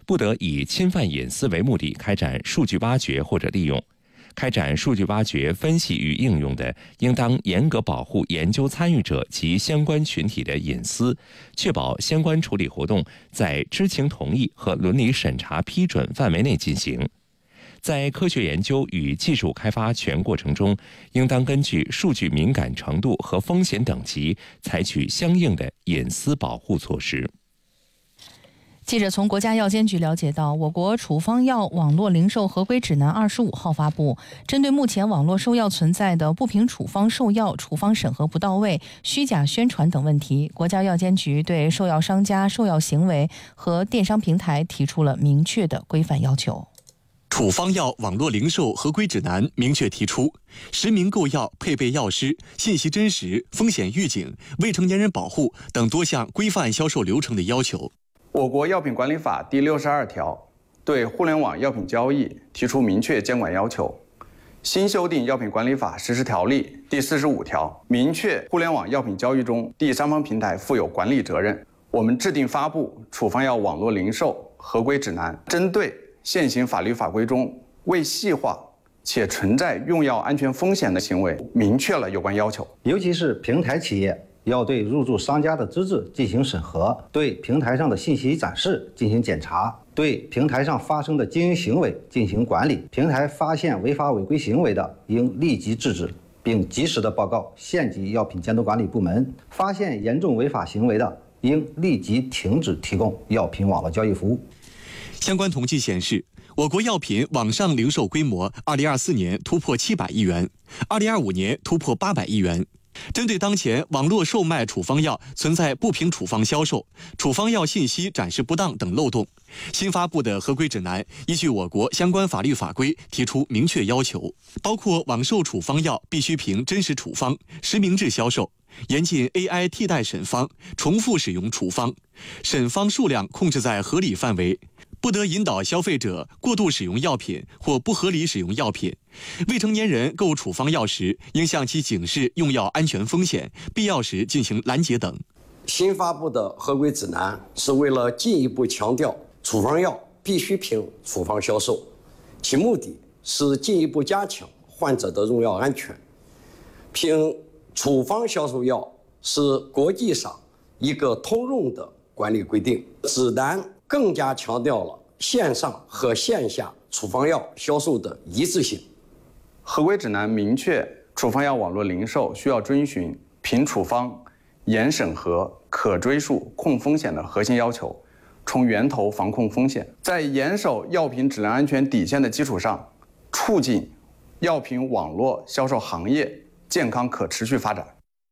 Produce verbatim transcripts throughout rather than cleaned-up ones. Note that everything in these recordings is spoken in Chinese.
不得以侵犯隐私为目的开展数据挖掘或者利用。开展数据挖掘、分析与应用的，应当严格保护研究参与者及相关群体的隐私，确保相关处理活动在知情同意和伦理审查批准范围内进行。在科学研究与技术开发全过程中，应当根据数据敏感程度和风险等级，采取相应的隐私保护措施。 记者从国家药监局了解到，我国处方药网络零售合规指南二十五号发布，针对目前网络售药存在的不凭处方售药、处方审核不到位、虚假宣传等问题，国家药监局对售药商家、售药行为和电商平台提出了明确的规范要求。 处方药网络零售合规指南明确提出，实名购药、配备药师、信息真实、风险预警、未成年人保护等多项规范销售流程的要求。 我国药品管理法第六十二条对互联网药品交易提出明确监管要求。新修订药品管理法实施条例第四十五条明确互联网药品交易中第三方平台负有管理责任。我们制定发布处方药网络零售合规指南，针对现行法律法规中未细化且存在用药安全风险的行为，明确了有关要求。 尤其是平台企业要对入驻商家的资质进行审核，对平台上的信息展示进行检查，对平台上发生的经营行为进行管理。平台发现违法违规行为的，应立即制止，并及时的报告县级药品监督管理部门。发现严重违法行为的，应立即停止提供药品网络交易服务。 相关统计显示，我国药品网上零售规模二零二四年突破七百亿元，二零二五年突破八百亿元。针对当前网络售卖处方药存在不凭处方销售、处方药信息展示不当等漏洞，新发布的合规指南依据我国相关法律法规提出明确要求，包括网售处方药必须凭真实处方、实名制销售，严禁 A I 替代审方、重复使用处方，审方数量控制在合理范围，不得引导消费者过度使用药品或不合理使用药品。未成年人购处方药时，应向其警示用药安全风险，必要时进行拦截等。 新发布的合规指南是为了进一步强调处方药必须凭处方销售，其目的是进一步加强患者的用药安全。凭处方销售药是国际上一个通用的管理规定，指南更加强调了线上和线下处方药销售的一致性。 合规指南明确，处方药网络零售需要遵循凭处方、严审核、可追溯、控风险的核心要求，从源头防控风险，在严守药品质量安全底线的基础上，促进药品网络销售行业健康可持续发展。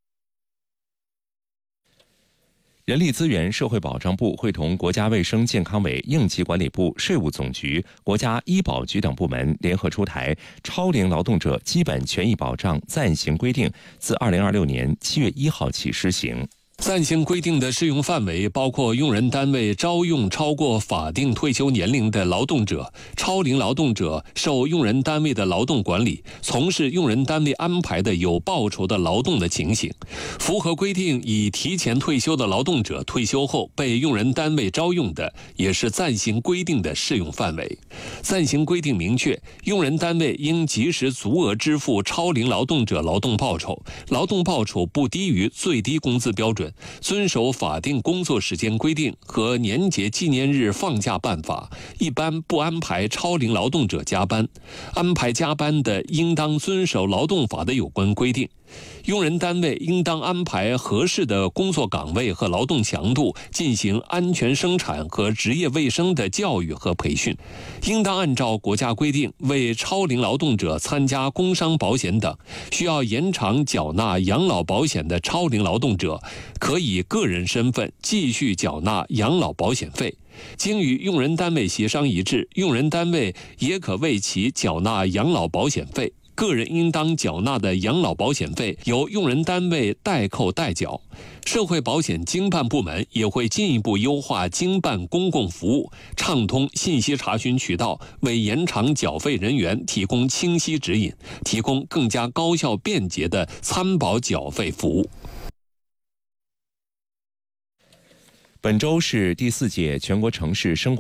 人力资源社会保障部会同国家卫生健康委、应急管理部、税务总局、国家医保局等部门联合出台《超龄劳动者基本权益保障暂行规定》，自二零二六年七月一号起施行。 暂行规定的适用范围包括用人单位招用超过法定退休年龄的劳动者、超龄劳动者受用人单位的劳动管理、从事用人单位安排的有报酬的劳动的情形。符合规定已提前退休的劳动者退休后被用人单位招用的，也是暂行规定的适用范围。暂行规定明确，用人单位应及时足额支付超龄劳动者劳动报酬，劳动报酬不低于最低工资标准，遵守法定工作时间规定和年节纪念日放假办法，一般不安排超龄劳动者加班。安排加班的，应当遵守劳动法的有关规定。用人单位应当安排合适的工作岗位和劳动强度，进行安全生产和职业卫生的教育和培训。应当按照国家规定为超龄劳动者参加工伤保险等需要延长缴纳养老保险的超龄劳动者，可以个人身份继续缴纳养老保险费。经与用人单位协商一致，用人单位也可为其缴纳养老保险费。个人应当缴纳的养老保险费由用人单位代扣代缴。社会保险经办部门也会进一步优化经办公共服务，畅通信息查询渠道，为延长缴费人员提供清晰指引，提供更加高效便捷的参保缴费服务。 本周是第四届全国城市生活